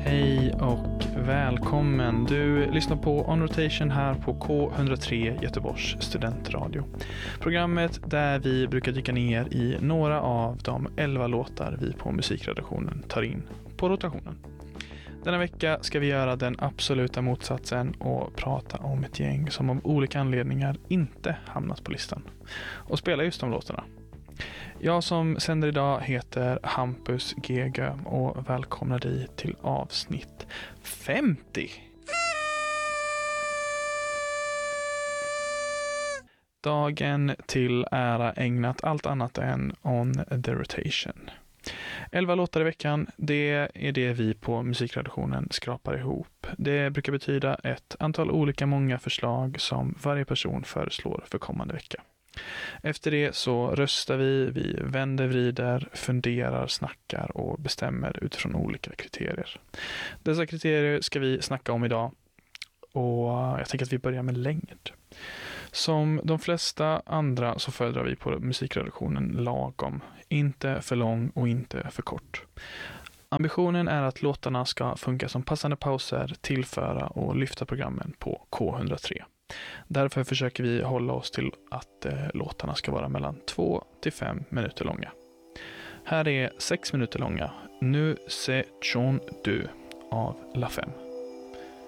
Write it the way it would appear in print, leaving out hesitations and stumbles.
Hej och välkommen. Du lyssnar på On Rotation här på K103 Göteborgs studentradio. Programmet där vi brukar dyka ner i några av de 11 låtar vi på musikredaktionen tar in på rotationen. Denna vecka ska vi göra den absoluta motsatsen och prata om ett gäng som av olika anledningar inte hamnat på listan. Och spela just de låtarna. Jag som sänder idag heter Hampus Gegö och välkomnar dig till avsnitt 50. Dagen till ära ägnat allt annat än On the Rotation. 11 låtar i veckan, det är det vi på musikredaktionen skrapar ihop. Det brukar betyda ett antal olika många förslag som varje person föreslår för kommande vecka. Efter det så röstar vi vänder, vrider, funderar, snackar och bestämmer utifrån olika kriterier. Dessa kriterier ska vi snacka om idag och jag tänker att vi börjar med längd. Som de flesta andra så föredrar vi på musikredaktionen lagom, inte för lång och inte för kort. Ambitionen är att låtarna ska funka som passande pauser, tillföra och lyfta programmen på K103. Därför försöker vi hålla oss till att låtarna ska vara mellan 2 till 5 minuter långa. Här är 6 minuter långa Nu c'est John du av La Femme.